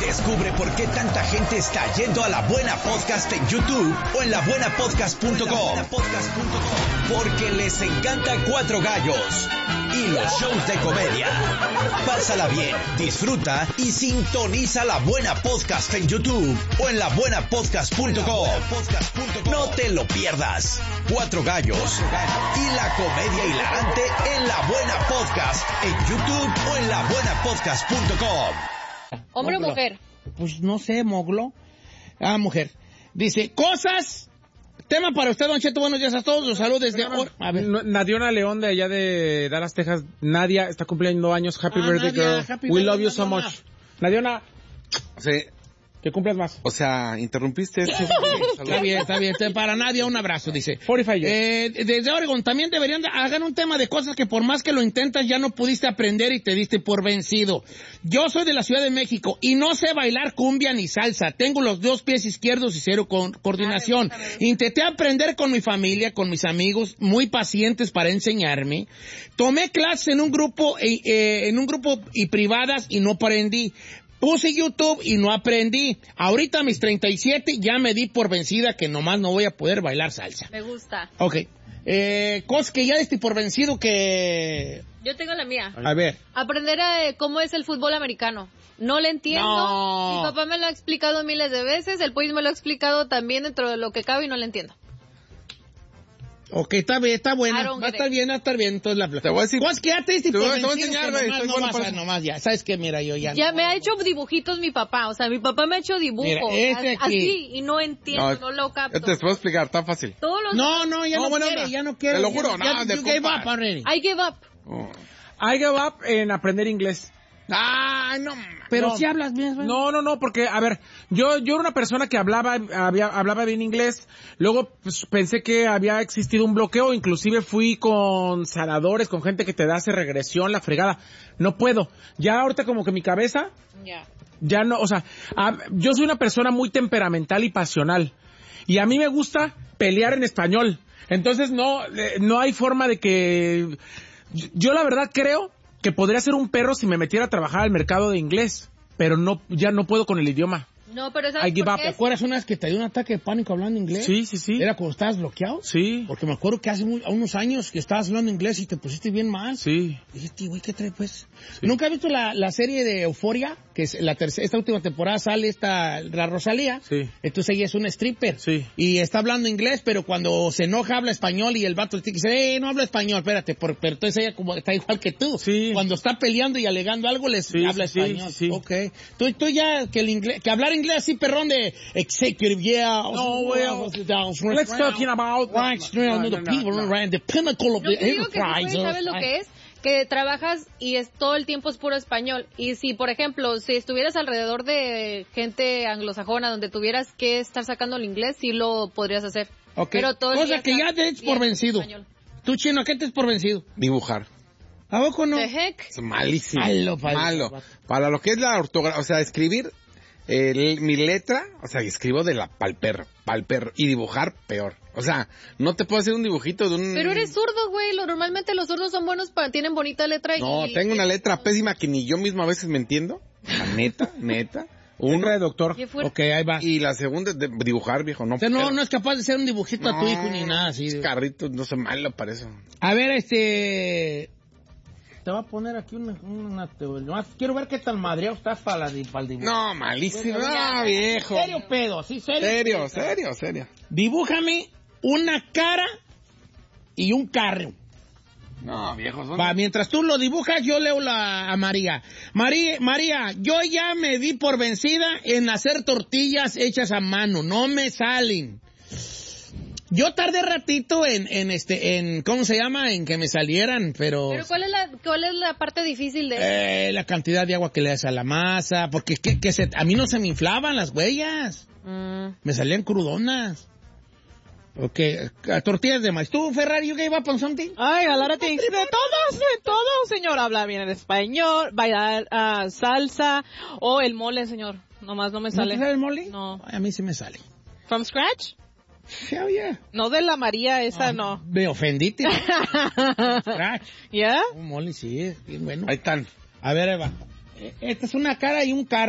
Descubre por qué tanta gente está yendo a La Buena Podcast en YouTube o en labuenapodcast.com. Porque les encanta Cuatro Gallos y los shows de comedia. Pásala bien, disfruta y sintoniza La Buena Podcast en YouTube o en labuenapodcast.com. No te lo pierdas. Cuatro Gallos y la comedia hilarante en La Buena Podcast en YouTube o en labuenapodcast.com. ¿Hombre o mujer? Pues no sé, Moglo. Mujer. Dice, cosas... Tema para usted, Don Cheto. Buenos días a todos. Los saludos desde... A ver. Nadiona León, de allá de Dallas, Texas. Nadia está cumpliendo años. Happy birthday, Nadia, girl. happy We birthday, love you so Nadiona. much. Nadiona, Sí, que cumplas más. o sea, interrumpiste. Está bien, está bien. Para Nadia, un abrazo, dice. 45 years. Desde Oregon, también deberían hagan un tema de cosas que por más que lo intentas ya no pudiste aprender y te diste por vencido. Yo soy de la Ciudad de México y no sé bailar cumbia ni salsa. Tengo los dos pies izquierdos y cero coordinación. Intenté aprender con mi familia, con mis amigos, muy pacientes para enseñarme. Tomé clases en un grupo y privadas y no aprendí. Puse YouTube y no aprendí. Ahorita a mis 37 ya me di por vencida que nomás no voy a poder bailar salsa. Me gusta. Ok. Cosas que ya diste por vencido que... Yo tengo la mía. A ver. Aprender cómo es el fútbol americano. No le entiendo. No. Mi papá me lo ha explicado miles de veces. El Pollo me lo ha explicado también dentro de lo que cabe y no le entiendo. Ok, está bien, está buena. I don't Va a get estar it. bien, va a estar bien. Entonces la Te voy a decir. cosas que ya te diste Te por voy a vencido. enseñar, que güey, nomás, estoy bueno para eso. nomás ya. ¿Sabes qué? Mira, yo ya... Ya me ha hecho dibujitos mi papá. O sea, mi papá me ha hecho dibujos. Mira, este aquí. Así, y no entiendo, no lo capto. Yo te puedo explicar, tan fácil. Todos los... No, ya No, no buena quiere, onda. ya no quiere. Te lo ya juro, no, ya, no, de you gave compa. up already. I give up. Oh. I give up en aprender inglés. Ay, no. Pero No. si hablas bien, güey. No, porque, a ver, yo era una persona que hablaba bien inglés, luego pues, pensé que había existido un bloqueo, inclusive fui con sanadores, con gente que te hace regresión, la fregada. No puedo. Ya ahorita como que mi cabeza, ya no, o sea, yo soy una persona muy temperamental y pasional, y a mí me gusta pelear en español. Entonces no hay forma de que... Yo la verdad creo que podría ser un perro si me metiera a trabajar al mercado de inglés, pero no, ya no puedo con el idioma. No, pero I ¿sabes give por up. qué? ¿Te acuerdas una vez que te dio un ataque de pánico hablando inglés? Sí. ¿Era cuando estabas bloqueado? Sí. Porque me acuerdo que hace unos años que estabas hablando inglés y te pusiste bien mal. Sí. Dijiste, güey, ¿qué trae, pues? ¿Nunca has visto la serie de Euphoria? Que es esta última temporada sale la Rosalía. Sí. Entonces ella es una stripper. Sí. Y está hablando inglés, pero cuando se enoja habla español y el vato le dice, no habla español, espérate. Pero entonces ella como está igual que tú. Sí. Cuando está peleando y alegando algo, habla sí, español. sí. Ok. Tú ya, que hablar inglés así, perrón de executive, yeah. No, well, let's talking about... Right, the people around the pinnacle of Yo the te digo que sí, enterprise. güey, ¿sabes lo que es? Que trabajas y todo el tiempo es puro español. Y si, por ejemplo, si estuvieras alrededor de gente anglosajona donde tuvieras que estar sacando el inglés, sí lo podrías hacer. Ok. Pero todo el Cosa día que ya estás te des por bien vencido. español. Tú, Chino, ¿qué te des por vencido? Dibujar. ¿A poco no? The heck? Es malísimo. Malo. Para lo que es la ortografía, o sea, escribir mi letra, o sea, escribo de pa'l perro, y dibujar peor. O sea, no te puedo hacer un dibujito de un... Pero eres zurdo, güey. Normalmente los zurdos son buenos tienen bonita letra y... No, tengo una letra pésima que ni yo mismo a veces me entiendo. La neta. Una de doctor. Qué fuerte. Ok, ahí va. Y la segunda es de dibujar, viejo. No, O sea, no es capaz de hacer un dibujito a tu hijo ni nada así. Carritos, no soy malo para eso. A ver, te voy a poner aquí una teoría. Nomás quiero ver qué tan madreado estás para el dibujo. No, malísimo. No, viejo. Serio pedo, sí, serio. Serio. Dibújame una cara y un carro. No, viejo. Va, mientras tú lo dibujas, yo leo a María. María, yo ya me di por vencida en hacer tortillas hechas a mano. No me salen. Yo tardé ratito en ¿cómo se llama? En que me salieran, pero ¿cuál es la parte difícil de la cantidad de agua que le das a la masa, porque a mí no se me inflaban las huellas. Me salían crudonas. Ok, tortillas de maíz. ¿Tú, Ferrari, you gave up on something? Ay, a lot of things. De todo, señor. Habla bien el español, bailar salsa o el mole, señor. Nomás no me sale. ¿No te sale el mole? No. Ay, a mí sí me sale. ¿From scratch? Hell yeah. No de la María, esa no. Me ofendí, tío. Scratch. ¿Ya? Un mole, sí, es bien bueno. Ahí están. A ver, Eva. Esta es una cara y un carro.